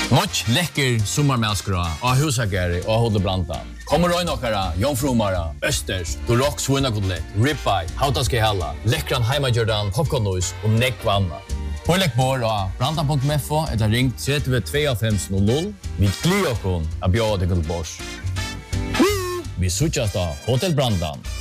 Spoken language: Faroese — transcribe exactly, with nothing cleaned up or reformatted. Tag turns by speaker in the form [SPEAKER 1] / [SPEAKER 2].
[SPEAKER 1] Nåt läcker sommarmälskra och husagare och Hotel Brantan. Kommer röjna okkara, jomfrumara, östers, durock svinnakotlett, ribeye, hautaske halla, läckran heimagjordan, popcornnois och nekvanna. Pålägg bor av brantan punkt f o eller ring tre två fem noll noll. Vi glir okon av bjade till bors. Vi sutjas da Hotel Brantan.